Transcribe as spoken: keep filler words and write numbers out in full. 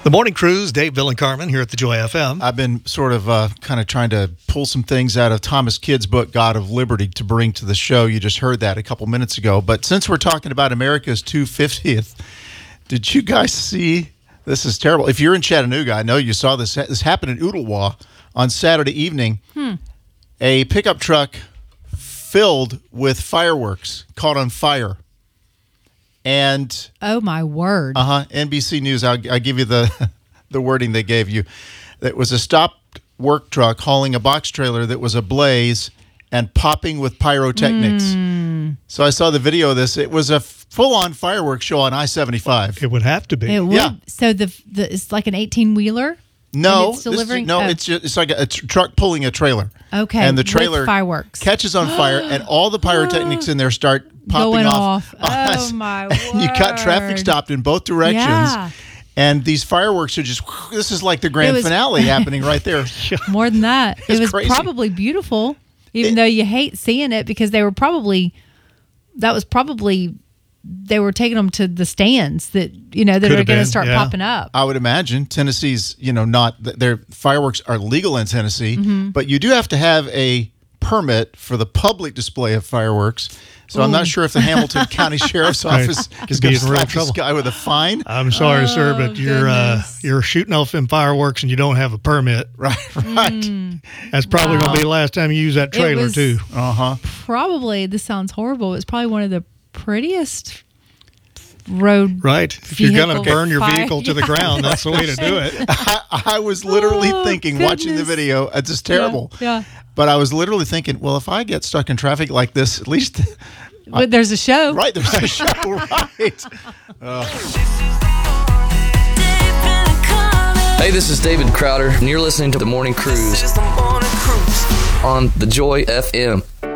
The Morning Cruise, Dave, Bill, and Carmen here at the Joy F M. I've been sort of uh, kind of trying to pull some things out of Thomas Kidd's book, God of Liberty, to bring to the show. You just heard that a couple minutes ago. But since we're talking about America's two hundred fiftieth, did you guys see, this is terrible. If you're in Chattanooga, I know you saw this. This happened in Ooltewah on Saturday evening. Hmm. A pickup truck filled with fireworks caught on fire. And oh my word! Uh huh. N B C News. I'll, I'll give you the the wording they gave you. It was a stopped work truck hauling a box trailer that was ablaze and popping with pyrotechnics. Mm. So I saw the video of this. It was a full-on fireworks show on I seventy-five. It would have to be. It would. Yeah. So the, the it's like an eighteen-wheeler. No, it's delivering. This, no, oh. it's just, it's like a, a tr- truck pulling a trailer. Okay, and the trailer with fireworks catches on fire, and all the pyrotechnics in there start popping Going off. off. Oh my word! You got traffic stopped in both directions, yeah. and these fireworks are just. This is like the grand was, finale happening right there. More than that, It's it was crazy. probably beautiful, even It, though you hate seeing it because they were probably. That was probably. They were taking them to the stands that, you know, that Could are have going to been, start yeah. popping up. I would imagine Tennessee's, you know, not their fireworks are legal in Tennessee, mm-hmm. but you do have to have a permit for the public display of fireworks. So Ooh. I'm not sure if the Hamilton County Sheriff's Office right. is going to slap this guy with a fine. I'm sorry, oh, sir, but you're uh, you're shooting off them fireworks and you don't have a permit. Right, right. Mm. That's probably wow. going to be the last time you use that trailer, was too. Uh huh. Probably, this sounds horrible. It's probably one of the prettiest road right. If you're going to burn your fire. vehicle to the ground, that's the way to do it. I, I was literally oh, thinking, goodness. watching the video, it's just terrible. Yeah, yeah. But I was literally thinking, well, if I get stuck in traffic like this, at least. But I, there's a show. Right, there's a show, right. Uh. Hey, this is David Crowder, and you're listening to The Morning Cruise on the Joy F M.